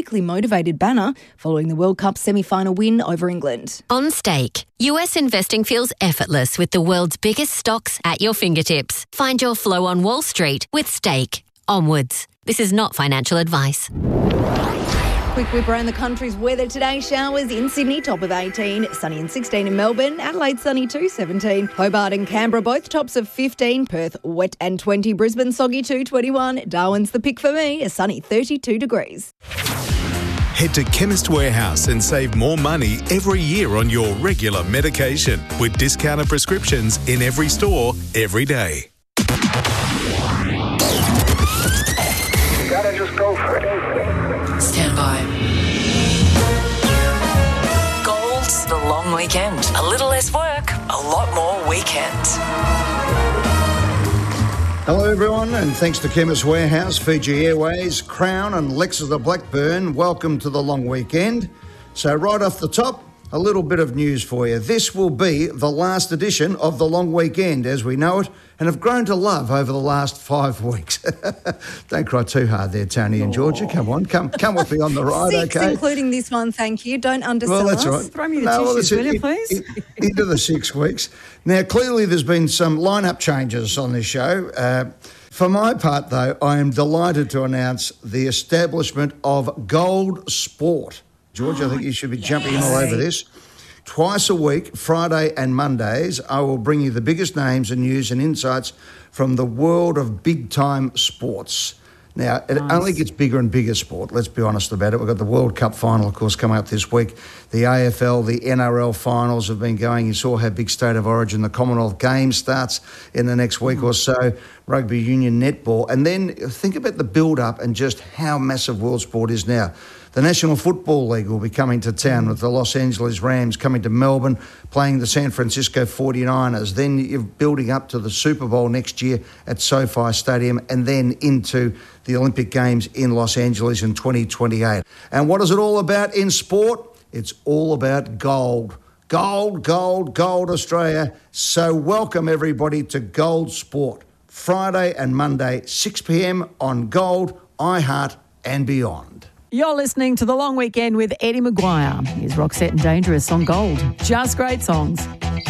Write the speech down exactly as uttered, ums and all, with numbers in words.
motivated banner following the World Cup semi-final win over England. On Stake, U S investing feels effortless with the world's biggest stocks at your fingertips. Find your flow on Wall Street with Stake. Onwards. This is not financial advice. Quick whip around the country's weather today. Showers in Sydney, top of eighteen. Sunny and sixteen in Melbourne. Adelaide, sunny too, seventeen. Hobart and Canberra, both tops of fifteen. Perth, wet and twenty. Brisbane, soggy too, twenty-one. Darwin's the pick for me, a sunny thirty-two degrees. Head to Chemist Warehouse and save more money every year on your regular medication with discounted prescriptions in every store, every day. You gotta just go for it. Stand by. Gold's the long weekend. A little less work, a lot more weekend. Hello everyone, and thanks to Chemist Warehouse, Fiji Airways, Crown and Lexus the Blackburn, welcome to the long weekend. So right off the top, a little bit of news for you. This will be the last edition of the long weekend as we know it and have grown to love over the last five weeks. Don't cry too hard there, Tony and Georgia. Come on, come come with me on the ride, Six, okay? including this one, thank you. Don't undersell Well, that's us. right. Throw me the No, well, tissues, that's will it. you, please? In- in- into the six weeks. Now, clearly there's been some lineup changes on this show. Uh, for my part, though, I am delighted to announce the establishment of Gold Sport. George, I think you should be jumping all over this. Twice a week, Friday and Mondays, I will bring you the biggest names and news and insights from the world of big-time sports. Now, it Nice. only gets bigger and bigger, sport, let's be honest about it. We've got the World Cup final, of course, coming up this week. The A F L, the N R L finals have been going. You saw how big State of Origin, the Commonwealth Games starts in the next week or so, rugby union, netball. And then think about the build-up and just how massive world sport is now. The National Football League will be coming to town with the Los Angeles Rams coming to Melbourne, playing the San Francisco forty-niners. Then you're building up to the Super Bowl next year at SoFi Stadium and then into the Olympic Games in Los Angeles in twenty twenty-eight. And what is it all about in sport? It's all about gold. Gold, gold, gold, Australia. So welcome everybody to Gold Sport. Friday and Monday, six p.m. on Gold, iHeart and beyond. You're listening to The Long Weekend with Eddie Maguire. Here's Roxette and Dangerous on Gold. Just great songs.